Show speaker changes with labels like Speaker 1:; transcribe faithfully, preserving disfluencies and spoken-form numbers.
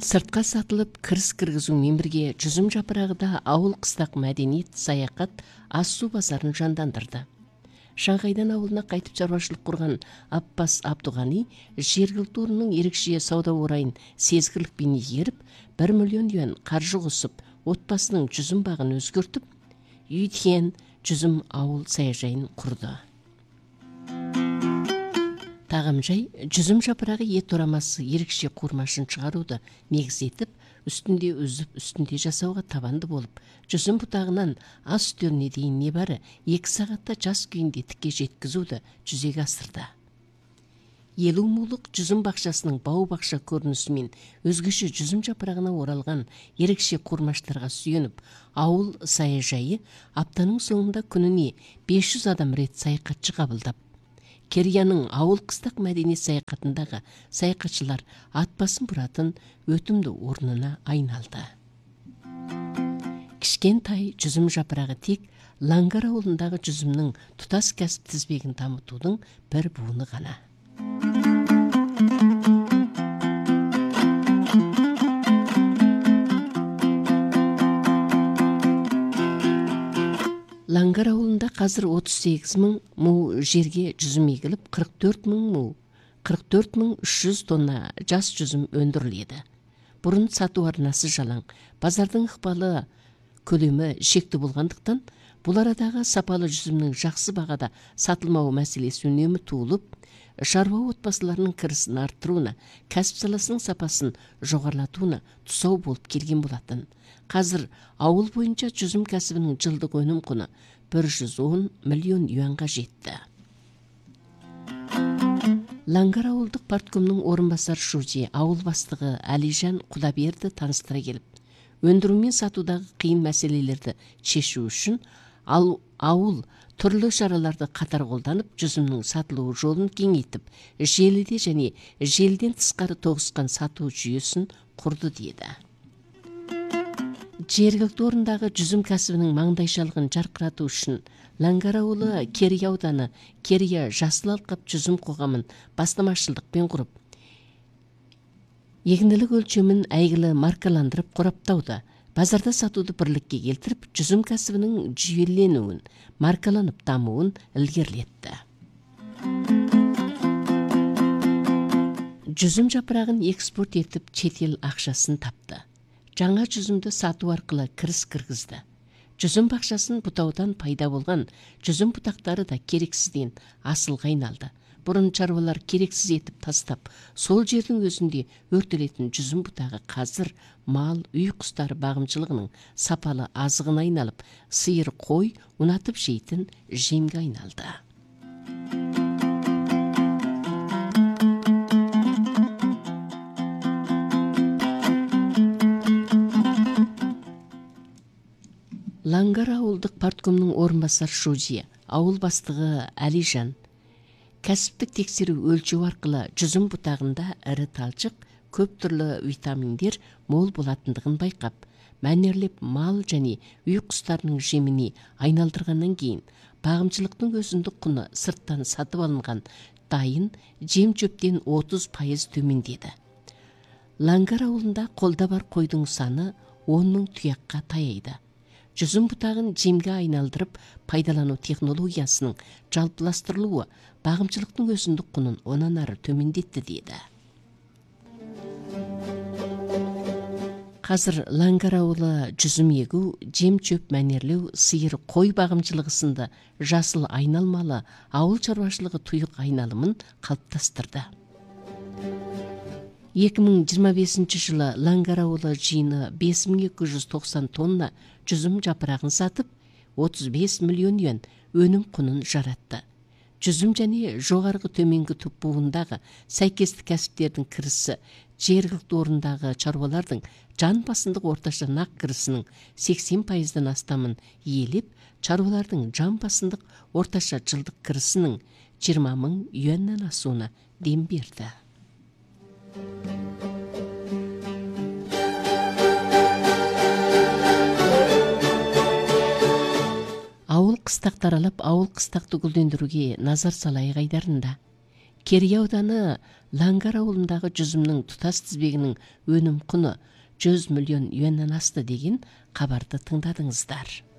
Speaker 1: Сыртқа сатылып кіріс кіргізумен бірге жүзім жапырағы да ауыл қыстақ мәдениет, саяхат, ас су базарын жандандырды. Шаңғайдан ауылына қайтып шаруашылық құрған Аппас Абдуғани жергілікті орынның ерекше сауда орайын сезгірлікпен игеріп, бір миллион юан қаржы қосып, отбасының жүзім бағын өзгертіп, Юйтхен жүзім ауыл саяжайын құрды. Тағамжай жүзім жапырағы ет орамасы ерекше қуырмашын шығаруды негіз етіп, үстінде үзіп, үстінде жасауға табанды болып, жүзім бұтағынан ас үстеріне дейін небәрі екі сағатта жас күйінде тікке жеткізуді жүзеге асырды. Елу мулық жүзім бақшасының бау бақша көрінісімен өзгеше жүзім жапырағына оралған ерекше қуырмаштарға сүйеніп, ауыл саяжайы аптаның соңында күніне бес жүз адам рет саяхатшы қабылдап, Керияның ауыл қыстақ мәдениет саяхатындағы саяхатшылар атбасын бұратын өтімді орнына айналды. Кішкентай жүзім жапырағы тек Лангар ауылындағы жүзімнің тұтас кәсіп тізбегін дамытудың бір буыны ғана. Лангар ауылында қазір отыз сегіз мың му жерге жүзім егіліп, қырық төрт мың му, қырық төрт мың үш жүз тонна жас жүзім өндіріледі. Бұрын сату арнасы жалаң, базардың ықпалы көлемі шекті болғандықтан, бұл арадағы сапалы жүзімнің жақсы бағада сатылмауы мәселесі үнемі туылып, шаруа отбасыларының кірісін арттыруына, кәсіп саласының сапасын жоғарлатуына тұсау болып келген болатын. Қазір ауыл бойынша жүзім кәсібінің жылдық өнім құны бір жүз он миллион юанға жетті. Лангар ауылдық парткомның орынбасар шузи ауыл бастығы Әлижан Құдаберді таныстыра келіп, өндіру мен сатудағы қиын мәселелерді шешу үшін ал ауыл түрлі шараларды қатар қолданып, жүзімнің сатылуы жолын кеңейтіп, желіде және желден тысқары тоғысқан сату жүйесін құрды деді. Жергілікті орындағы жүзім кәсібінің маңдайшалығын жарқырату үшін Лангар ауылы Керия ауданы Керия жасыл алқап жүзім қоғамын бастамашылдықпен құрып, егінділік өлшемін әйгілі маркаландырып қораптауда, базарда сатуды бірлікке келтіріп, жүзім кәсібінің жүйеленуін, маркаланып дамуын ілгерілетті. Жүзім жапырағын экспорт етіп, шетел ақшасын тапты. Жаңа жүзімді сату арқылы кіріс кіргізді. Жүзім бақшасын бұтаудан пайда болған жүзім бұтақтары да керексізден асылға айналды. Бұрын шаруалар керексіз етіп тастап, сол жердің өзінде өртелетін жүзім бұтағы қазір мал, үй құстары бағымшылығының сапалы азығына айналып, сиыр, қой ұнатып жейтін жемге айналды. Лангар ауылдық парткомның орынбасар шузи, ауыл бастығы Әлижан, кәсіптік тексеру өлшеу арқылы жүзім бұтағында ірі талшық, көп түрлі витаминдер мол болатындығын байқап, мәнерлеп мал және үй құстарының жеміне айналдырғаннан кейін, бағымшылықтың өзіндік құны сырттан сатып алынған дайын жем шөптен отыз пайыз төмендеді. Лангар ауылында қолда бар қойдың саны он мың тұяққа таяйды. Жүзім бұтағын жемге айналдырып пайдалану технологиясының жалпыластырылуы бағымшылықтың өзіндік құнын онан ары төмендетті деді. Қазір Лангар ауылы жүзім егу, жем шөп мәнерлеу, сиыр, қой бағымшылығы сынды жасыл айналмалы ауыл шаруашылығы тұйық айналымын қалыптастырды. екі мың жиырма бесінші жылы Лангар ауылы жиыны бес мың екі жүз тоқсан тонна жүзім жапырағын сатып, отыз бес миллион юан өнім құнын жаратты. Жүзім және жоғарғы төменгі түп буындағы сәйкестік кәсіптердің кірісі жергілікті орындағы шаруалардың жан басындық орташа нақ кірісінің сексен пайыздан астамын иелеп, шаруалардың жан басындық орташа жылдық кірісінің жиырма мың юаннан асуына дем берді. Ауыл қыстақ таралап, ауыл қыстақты гүлдендіруге назар салайық айдарында. Керей ауданы Лангар ауылындағы жүзімнің тұтас тізбегінің өнім құны жүз миллион юаннан асты деген хабарды тыңдадыңыздар.